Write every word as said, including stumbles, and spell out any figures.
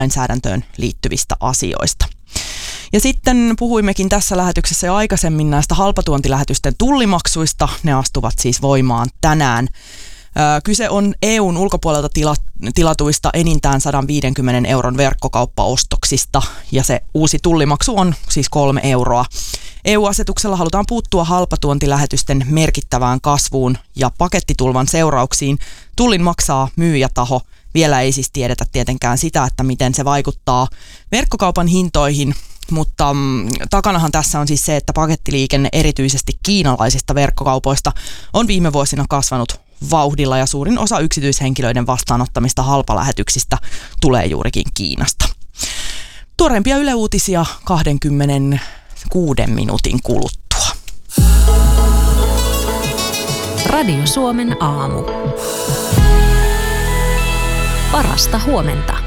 lainsäädäntöön liittyvistä asioista. Ja sitten puhuimmekin tässä lähetyksessä jo aikaisemmin näistä halpatuontilähetysten tullimaksuista. Ne astuvat siis voimaan tänään. Kyse on E U:n ulkopuolelta tila, tilatuista enintään sata viisikymmentä euron verkkokauppaostoksista ja se uusi tullimaksu on siis kolme euroa. E U-asetuksella halutaan puuttua halpatuontilähetysten merkittävään kasvuun ja pakettitulvan seurauksiin. Tullin maksaa myyjätaho. Vielä ei siis tiedetä tietenkään sitä, että miten se vaikuttaa verkkokaupan hintoihin, mutta mm, takanahan tässä on siis se, että pakettiliikenne erityisesti kiinalaisista verkkokaupoista on viime vuosina kasvanut vauhdilla ja suurin osa yksityishenkilöiden vastaanottamista halpalähetyksistä tulee juurikin Kiinasta. Tuoreimpia Yle Uutisia kaksikymmentäkuuden minuutin kuluttua. Radio Suomen aamu. Parasta huomenta.